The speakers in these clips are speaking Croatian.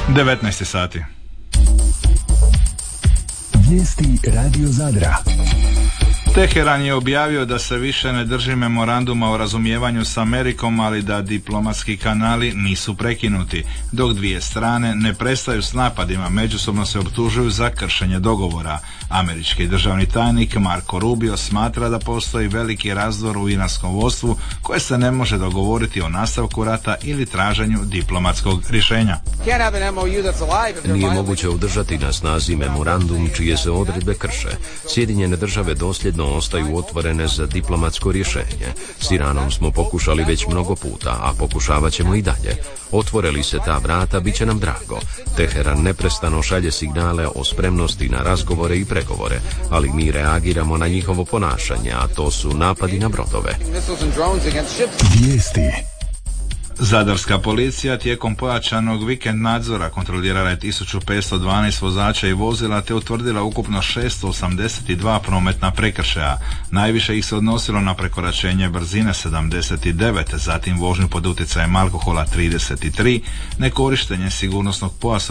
19 sati. Vijesti Radio Zadra. Teheran je objavio da se više ne drži memoranduma o razumijevanju s Amerikom, ali da diplomatski kanali nisu prekinuti. Dok dvije strane ne prestaju s napadima, međusobno se optužuju za kršenje dogovora. Američki državni tajnik Marco Rubio smatra da postoji veliki razdor u iranskom vodstvu koje se ne može dogovoriti o nastavku rata ili traženju diplomatskog rješenja. Nije moguće održati na snazi memorandum čije se odredbe krše. Sjedinjene države dosljedno ostaju otvorene za diplomatsko rješenje. S Iranom smo pokušali već mnogo puta, a pokušavat ćemo i dalje. Otvore li se ta vrata, bit će nam drago. Teheran neprestano šalje signale o spremnosti na razgovore i pregovore, ali mi reagiramo na njihovo ponašanje, a to su napadi na brodove. Vijesti. Zadarska policija tijekom pojačanog vikend nadzora kontrolirala je 1512 vozača i vozila te utvrdila ukupno 682 prometna prekršaja. Najviše ih se odnosilo na prekoračenje brzine 79, zatim vožnju pod utjecajem alkohola 33, nekorištenje sigurnosnog pojasa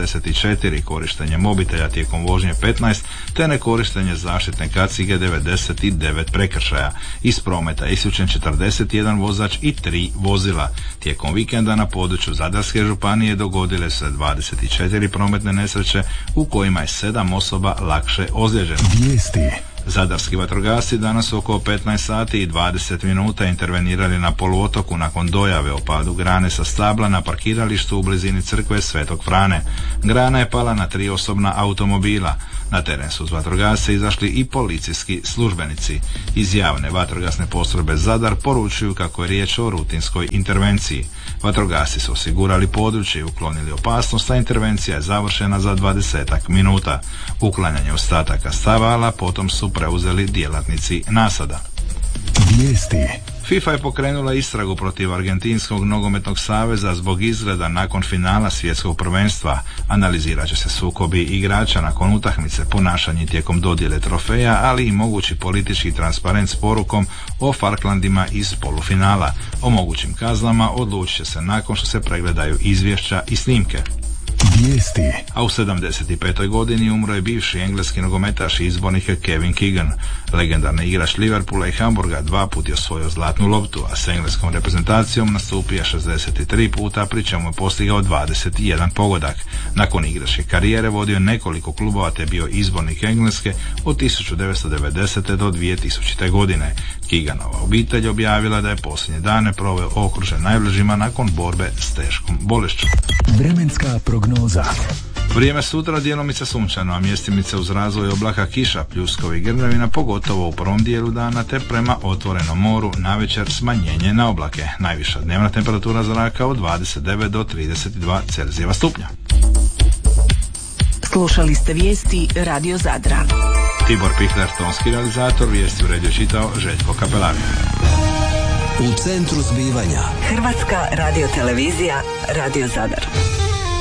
44, korištenje mobitelja tijekom vožnje 15, te nekorištenje zaštitne kacige 99 prekršaja. Iz prometa isključen 41 vozač i 3 vozila. Tijekom vikenda na području Zadarske županije dogodile se 24 prometne nesreće u kojima je 7 osoba lakše ozlijeđeno. Vijesti. Zadarski vatrogasci danas su oko 15 sati i 20 minuta intervenirali na poluotoku nakon dojave o padu grane sa stabla na parkiralištu u blizini crkve Svetog Frane. Grana je pala na 3 osobna automobila. Na teren su uz vatrogasce izašli i policijski službenici. Iz javne vatrogasne postrojbe Zadar poručuju kako je riječ o rutinskoj intervenciji. Vatrogasci su osigurali područje i uklonili opasnost, a intervencija je završena za 20 minuta. Uklanjanje ostataka stavala potom su preuzeli djelatnici nasada. Vijesti. FIFA je pokrenula istragu protiv Argentinskog nogometnog saveza zbog izgleda nakon finala svjetskog prvenstva. Analizirat će se sukobi igrača nakon utakmice, ponašanje tijekom dodjele trofeja, ali i mogući politički transparent s porukom o Falklandima iz polufinala. O mogućim kaznama odlučit će se nakon što se pregledaju izvješća i snimke. Vijesti. A u 75. godini umro je bivši engleski nogometaš i izbornik Kevin Keegan. Legendarni igrač Liverpoola i Hamburga 2 puta je osvojio zlatnu loptu, a s engleskom reprezentacijom nastupio 63 puta, pri čemu je postigao 21 pogodak. Nakon igračke karijere vodio nekoliko klubova te bio izbornik Engleske od 1990. do 2000. godine. Keeganova obitelj objavila da je posljednje dane proveo okružen najbližima nakon borbe s teškom bolešću. Vremenska prognoza. Vrijeme sutra djelomice sunčano, a mjestimice uz razvoj oblaka kiša, pljuskovi i grmljavina, pogotovo u prvom dijelu dana, te prema otvorenom moru navečer smanjenje na oblake. Najviša dnevna temperatura zraka od 29 do 32 Celzijeva stupnja. Slušali ste vijesti Radio Zadra. Tibor Pihler, tonski realizator, vijesti uredio čitao Željko Kapelar. U centru zbivanja Hrvatska radiotelevizija Radio Zadar.